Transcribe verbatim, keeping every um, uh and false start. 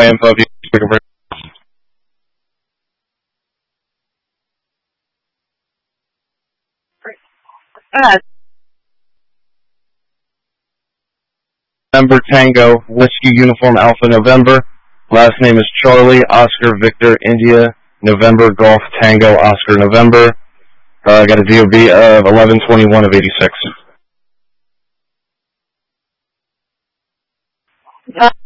info. Uh, November Tango Whiskey Uniform Alpha November. Last name is Charlie Oscar Victor India November Golf Tango Oscar November. I uh, got a D O B of eleven twenty-one of eighty-six. uh,